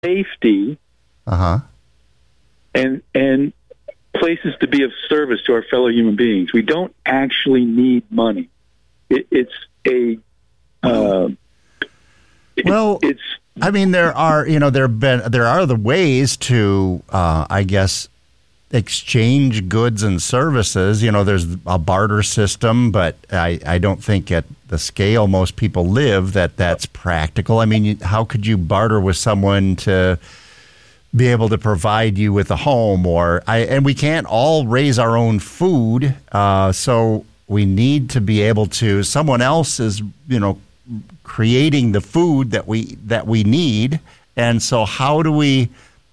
safety, and places to be of service to our fellow human beings. We don't actually need money. It's a I mean, there are the ways to, I guess, exchange goods and services. There's a barter system, but I don't think at the scale most people live that's practical. I mean, how could you barter with someone to be able to provide you with a home? And we can't all raise our own food, so we need to be able to. Someone else is, creating the food that we need, and so how do we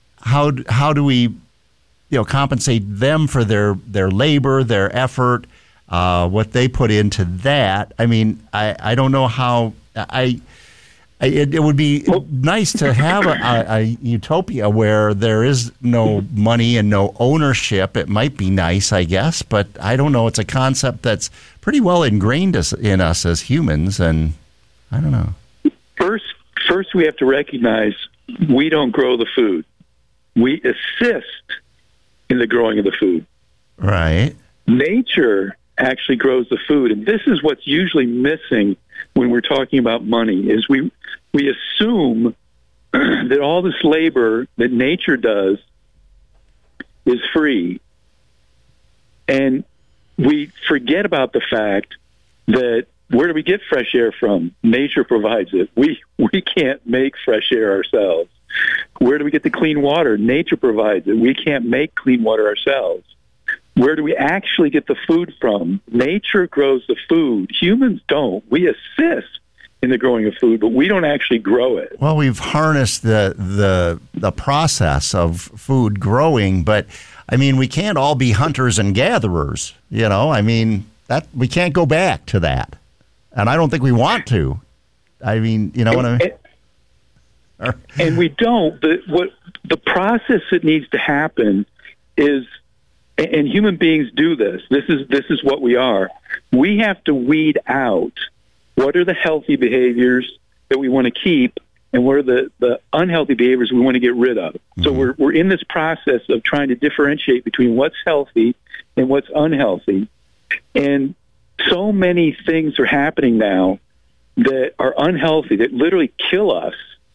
compensate them for their labor, their effort, what they put into that? I mean, I don't know how. It would be nice to have a utopia where there is no money and no ownership. It might be nice, I guess, but I don't know. It's a concept that's pretty well ingrained in us as humans, and I don't know. First, we have to recognize we don't grow the food. We assist in the growing of the food. Right. Nature actually grows the food, and this is what's usually missing when we're talking about money, is we assume that all this labor that nature does is free, and we forget about the fact that where do we get fresh air from? Nature provides it. We can't make fresh air ourselves. Where do we get the clean water? Nature provides it. We can't make clean water ourselves. Where do we actually get the food from? Nature grows the food. Humans don't. We assist in the growing of food, but we don't actually grow it. Well, we've harnessed the process of food growing, but I mean, we can't all be hunters and gatherers. I mean, that we can't go back to that, and I don't think we want to. I mean, what I mean. And we don't. What the process that needs to happen is, and human beings do this. This is what we are. We have to weed out what are the healthy behaviors that we want to keep, and what are the unhealthy behaviors we want to get rid of. Mm-hmm. So we're in this process of trying to differentiate between what's healthy and what's unhealthy. And so many things are happening now that are unhealthy, that literally kill us,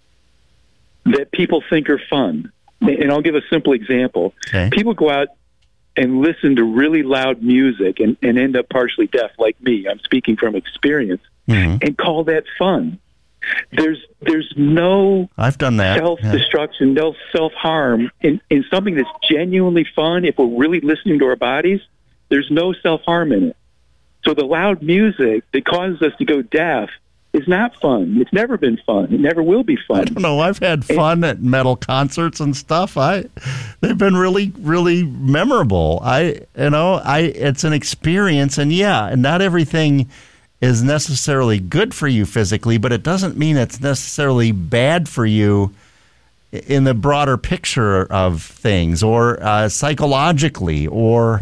that people think are fun. And I'll give a simple example. Okay. People go out and listen to really loud music and end up partially deaf, like me. I'm speaking from experience, and call that fun. There's no I've done that. Self-destruction, no self-harm in something that's genuinely fun. If we're really listening to our bodies, there's no self-harm in it. So the loud music that causes us to go deaf is not fun. It's never been fun. It never will be fun. I don't know. I've had fun at metal concerts and stuff. They've been really, really memorable. It's an experience, and not everything is necessarily good for you physically, but it doesn't mean it's necessarily bad for you in the broader picture of things, or psychologically, or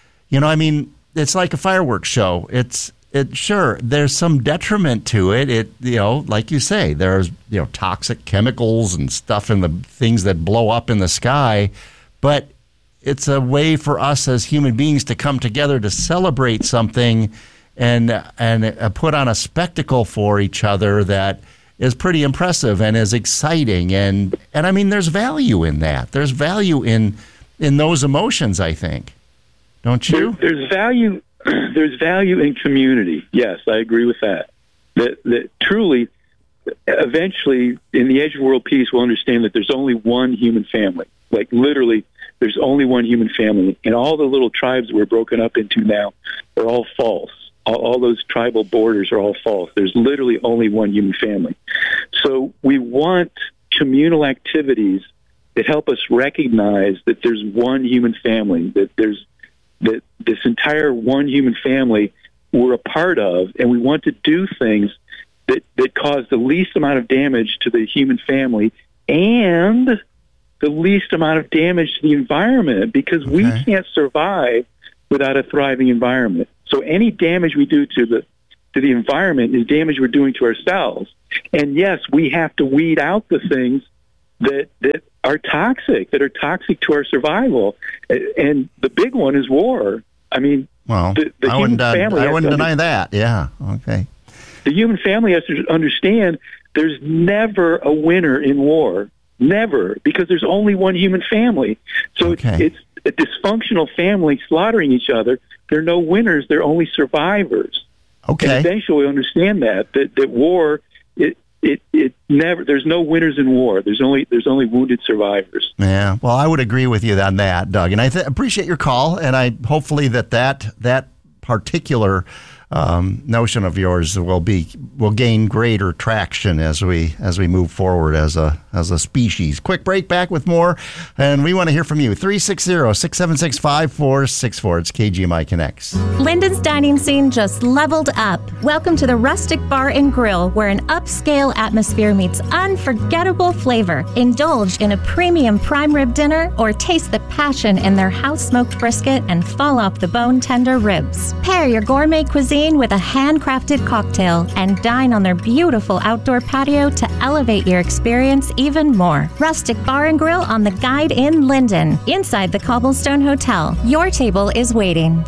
it's like a fireworks show. Sure, there's some detriment to it. Like you say, there's toxic chemicals and stuff in the things that blow up in the sky, but it's a way for us as human beings to come together to celebrate something and put on a spectacle for each other that is pretty impressive and is exciting, and I mean, there's value in that. There's value in those emotions, I think. Don't you? There's value. There's value in community. Yes, I agree with that. That truly, eventually, in the age of world peace, we'll understand that there's only one human family. Like, literally, there's only one human family. And all the little tribes that we're broken up into now are all false. All those tribal borders are all false. There's literally only one human family. So we want communal activities that help us recognize that there's one human family, that this entire one human family we're a part of, and we want to do things that cause the least amount of damage to the human family and the least amount of damage to the environment, because we can't survive without a thriving environment. So any damage we do to the environment is damage we're doing to ourselves. And yes, we have to weed out the things that are toxic to our survival. And the big one is war. I mean, well, I wouldn't deny that. Yeah. Okay. The human family has to understand there's never a winner in war. Never, because there's only one human family. So it's a dysfunctional family slaughtering each other. There are no winners. There are only survivors. Okay. And eventually we understand that war, it never. There's no winners in war. There's only wounded survivors. Yeah. Well, I would agree with you on that, Doug. And I appreciate your call. And I hopefully that particular notion of yours will gain greater traction as we move forward as a species. Quick break, back with more, and we want to hear from you. 360-676-5464. It's KGMI Connects. Linden's dining scene just leveled up. Welcome to the Rustic Bar and Grill, where an upscale atmosphere meets unforgettable flavor. Indulge in a premium prime rib dinner or taste the passion in their house-smoked brisket and fall off the bone-tender ribs. Pair your gourmet cuisine with a handcrafted cocktail and dine on their beautiful outdoor patio to elevate your experience even more. Rustic Bar and Grill on the Guide in Linden, inside the Cobblestone Hotel. Your table is waiting.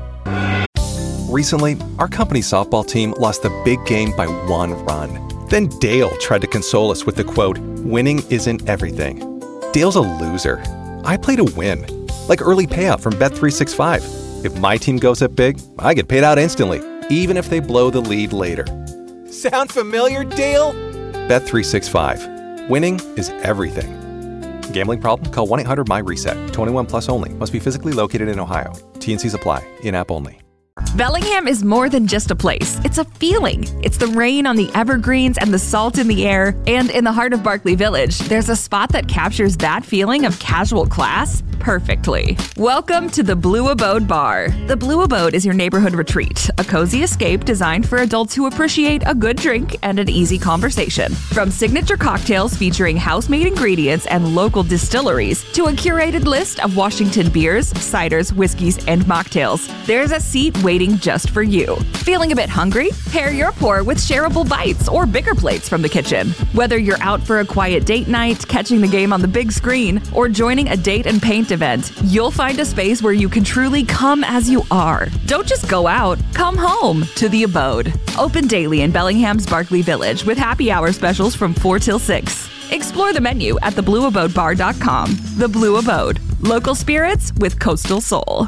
Recently, our company's softball team lost the big game by 1 run. Then Dale tried to console us with the quote, "Winning isn't everything." Dale's a loser. I play to win, like early payout from Bet365. If my team goes up big, I get paid out instantly, even if they blow the lead later. Sound familiar, Dale? Bet365. Winning is everything. Gambling problem? Call 1-800-MY-RESET. 21 plus only. Must be physically located in Ohio. T&Cs apply. In-app only. Bellingham is more than just a place. It's a feeling. It's the rain on the evergreens and the salt in the air. And in the heart of Barkley Village, there's a spot that captures that feeling of casual class perfectly. Welcome to the Blue Abode Bar. The Blue Abode is your neighborhood retreat, a cozy escape designed for adults who appreciate a good drink and an easy conversation. From signature cocktails featuring house-made ingredients and local distilleries to a curated list of Washington beers, ciders, whiskeys, and mocktails, there's a seat waiting just for you. Feeling a bit hungry? Pair your pour with shareable bites or bigger plates from the kitchen. Whether you're out for a quiet date night, catching the game on the big screen, or joining a date and paint event, you'll find a space where you can truly come as you are. Don't just go out, come home to the Abode. Open daily in Bellingham's Barkley Village with happy hour specials from 4 till 6. Explore the menu at theblueabodebar.com. The Blue Abode. Local spirits with coastal soul.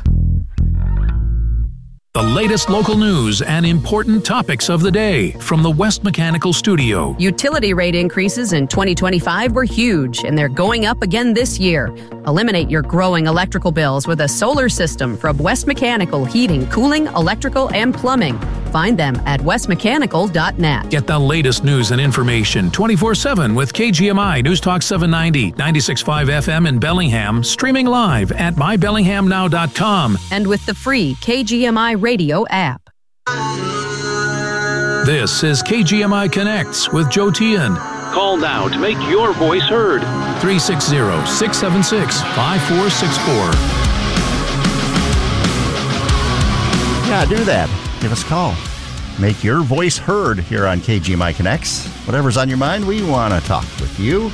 The latest local news and important topics of the day from the West Mechanical Studio. Utility rate increases in 2025 were huge, and they're going up again this year. Eliminate your growing electrical bills with a solar system from West Mechanical Heating, Cooling, Electrical, and Plumbing. Find them at westmechanical.net. Get the latest news and information 24/7 with KGMI News Talk 790, 96.5 FM in Bellingham, streaming live at mybellinghamnow.com. And with the free KGMI radio app. This is KGMI Connects with Joe Tian. Call now to make your voice heard. 360-676-5464. Yeah, do that. Give us a call. Make your voice heard here on KGMI Connects. Whatever's on your mind, we want to talk with you.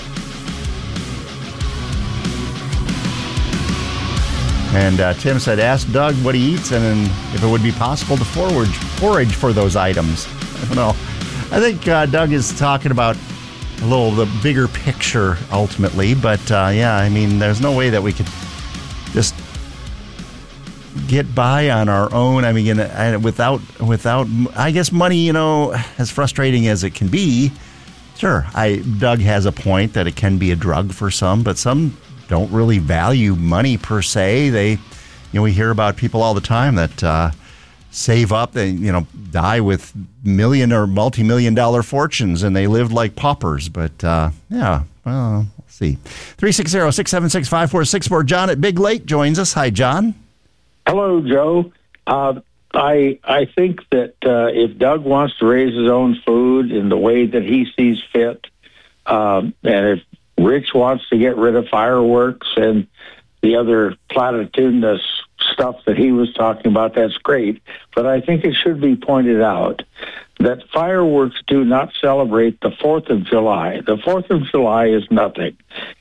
And Tim said, ask Doug what he eats and if it would be possible to forage for those items. I don't know. I think Doug is talking about the bigger picture ultimately. But yeah, I mean, there's no way that we could just get by on our own. I mean, without, I guess money, as frustrating as it can be. Sure, Doug has a point that it can be a drug for some, but some don't really value money per se. We hear about people all the time that save up, they die with million or multi-million-dollar fortunes, and they live like paupers. But yeah, well, we'll see. 360-676-5464. John at Big Lake joins us. Hi, John. Hello, Joe. I think that if Doug wants to raise his own food in the way that he sees fit, and if Rich wants to get rid of fireworks and the other platitudinous stuff that he was talking about. That's great. But I think it should be pointed out that fireworks do not celebrate the 4th of July. The 4th of July is nothing.